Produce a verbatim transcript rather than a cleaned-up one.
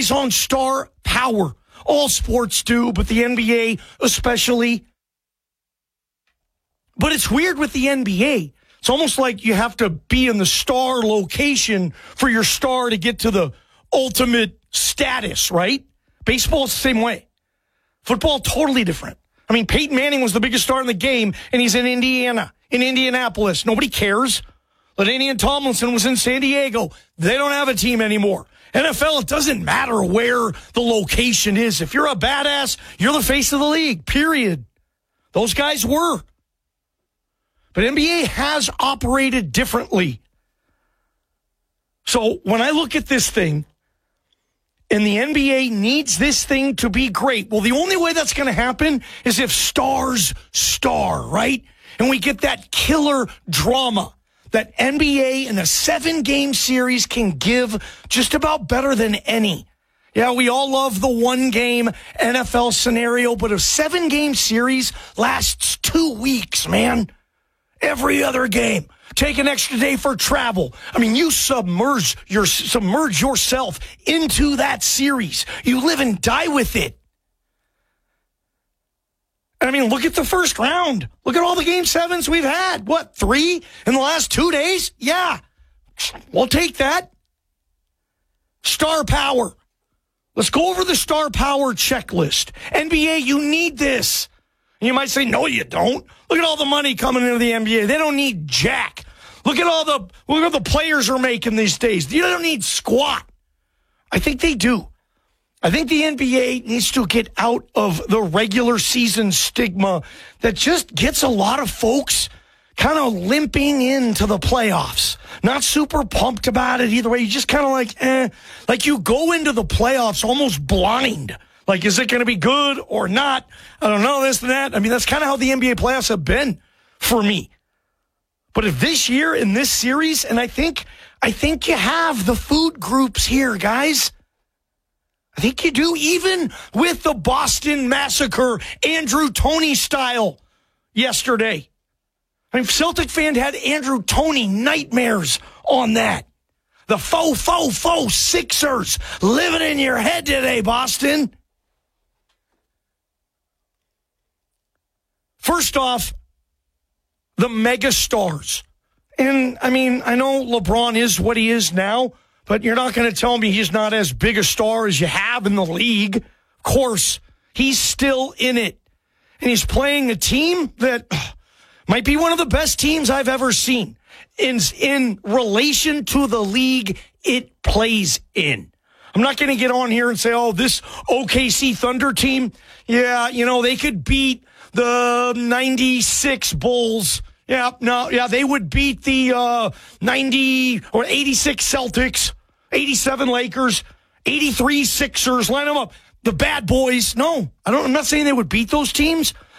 relies on star power. All sports do, but the N B A especially. But it's weird with the N B A. It's almost like you have to be in the star location for your star to get to the ultimate status, right? Baseball's the same way. Football, totally different. I mean, Peyton Manning was the biggest star in the game, and he's in Indiana, in Indianapolis. Nobody cares. LaDainian Tomlinson was in San Diego. They don't have a team anymore. N F L, it doesn't matter where the location is. If you're a badass, you're the face of the league, period. Those guys were. But N B A has operated differently. So when I look at this thing, and the N B A needs this thing to be great, well, the only way that's going to happen is if stars star, right? And we get that killer drama that N B A in a seven-game series can give just about better than any. Yeah, we all love the one-game N F L scenario, but a seven-game series lasts two weeks, man. Every other game. Take an extra day for travel. I mean, you submerge your submerge yourself into that series. You live and die with it. I mean, look at the first round. Look at all the game sevens we've had. What, three in the last two days? Yeah. We'll take that. Star power. Let's go over the star power checklist. N B A, you need this. And you might say, no, you don't. Look at all the money coming into the N B A. They don't need jack. Look at all the look at what the players are making these days. You don't need squat. I think they do. I think the N B A needs to get out of the regular season stigma that just gets a lot of folks kind of limping into the playoffs. Not super pumped about it either way. You just kind of like, eh. Like you go into the playoffs almost blind. Like, is it going to be good or not? I don't know, this and that. I mean, that's kind of how the N B A playoffs have been for me. But if this year in this series, and I think, I think you have the food groups here, guys. I think you do, even with the Boston Massacre, Andrew Toney style yesterday. I mean, Celtic fan had Andrew Toney nightmares on that. The faux, faux, faux Sixers living in your head today, Boston. First off, the mega stars. And, I mean, I know LeBron is what he is now, but you're not going to tell me he's not as big a star as you have in the league. Of course, he's still in it. And he's playing a team that ugh, might be one of the best teams I've ever seen in, in relation to the league it plays in. I'm not going to get on here and say, oh, this O K C Thunder team, yeah, you know, they could beat the ninety-six Bulls. Yeah, no, yeah, they would beat the uh, ninety or eighty-six Celtics, eighty-seven Lakers, eighty-three Sixers. Line them up. The bad boys. No, I don't. I'm not saying they would beat those teams,